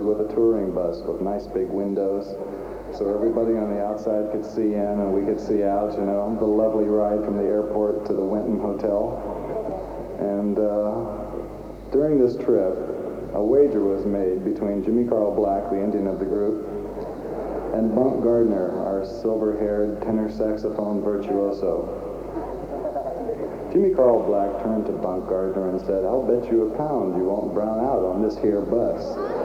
with a touring bus with nice big windows, so everybody on the outside could see in and we could see out, you know, the lovely ride from the airport to the Winton Hotel. And during this trip, a wager was made between Jimmy Carl Black, the Indian of the group, and Bunk Gardner, our silver-haired tenor saxophone virtuoso. Jimmy Carl Black turned to Bunk Gardner and said, "I'll bet you £1 you won't brown out on this here bus."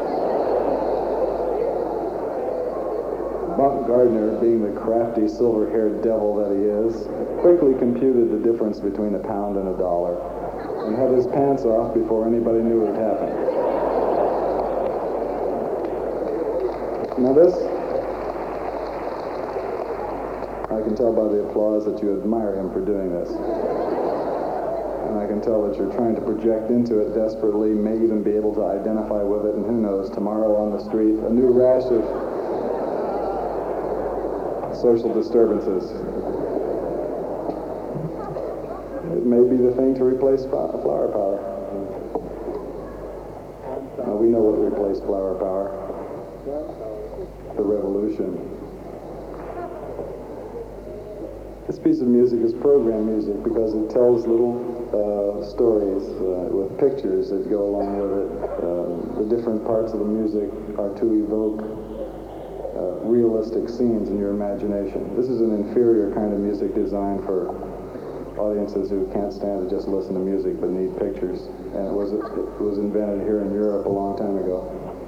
Bunk Gardner, being the crafty silver-haired devil that he is, quickly computed the difference between £1 and $1 and had his pants off before anybody knew it had happened. Now this, I can tell by the applause that you admire him for doing this. And I can tell that you're trying to project into it desperately, may even be able to identify with it, and who knows, tomorrow on the street, a new rash of social disturbances. It may be the thing to replace flower power. Now, we know what replaced flower power. The revolution. This piece of music is program music because it tells little stories with pictures that go along with it. The different parts of the music are to evoke realistic scenes in your imagination. This is an inferior kind of music designed for audiences who can't stand to just listen to music but need pictures. And it was invented here in Europe a long time ago.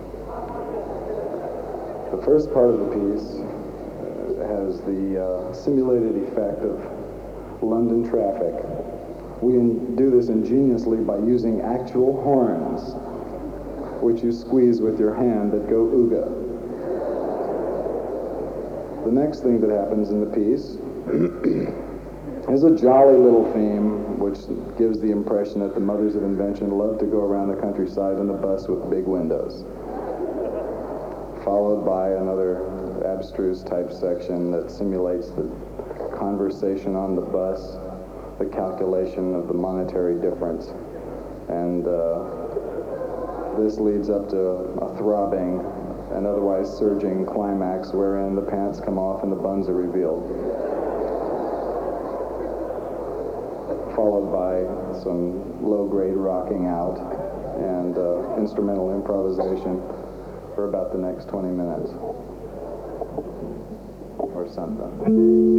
The first part of the piece has the simulated effect of London traffic. We do this ingeniously by using actual horns, which you squeeze with your hand that go ooga. The next thing that happens in the piece is a jolly little theme, which gives the impression that the mothers of invention love to go around the countryside in a bus with big windows, followed by another abstruse type section that simulates the conversation on the bus, the calculation of the monetary difference, and this leads up to a throbbing and otherwise surging climax wherein the pants come off and the buns are revealed, followed by some low-grade rocking out and instrumental improvisation for about the next 20 minutes or something.